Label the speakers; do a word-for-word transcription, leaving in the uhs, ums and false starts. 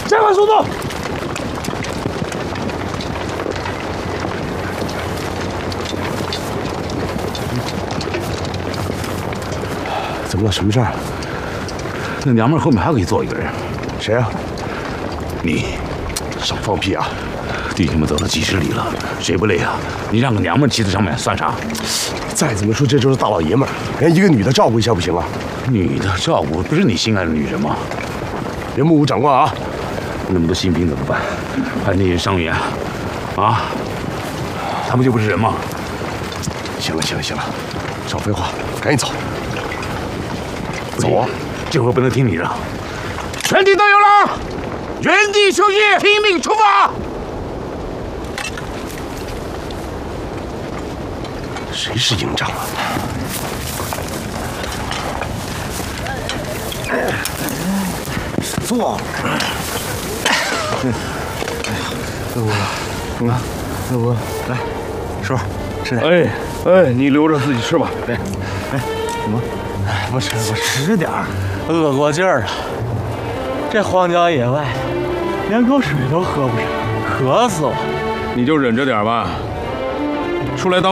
Speaker 1: 加快速度！怎么了？什么事儿？
Speaker 2: 那娘们后面还可以坐一个人。
Speaker 1: 谁啊？
Speaker 2: 你。
Speaker 1: 少放屁啊！
Speaker 2: 弟兄们走了几十里了，谁不累啊？你让个娘们骑在上面算啥？
Speaker 1: 再怎么说，这就是大老爷们儿，连一个女的照顾一下不行啊？
Speaker 2: 女的照顾不是你心爱的女人吗？
Speaker 1: 别目无长官啊！
Speaker 2: 那么多新兵怎么办？还有那些伤员，啊，他们就不是人吗？
Speaker 1: 行了行了行了，少废话，赶紧走。走啊！
Speaker 2: 这回不能听你的，全体都有了，原地休息，拼命出发！
Speaker 1: 谁是营长啊？坐。
Speaker 3: 要不，啊，要不来，叔，吃点。
Speaker 4: 哎哎，你留着自己吃吧。来，哎，怎么？
Speaker 3: 不吃不吃点儿，饿过劲儿了。这荒郊野外，连口水都喝不上，渴死我！
Speaker 4: 你就忍着点吧。出来当。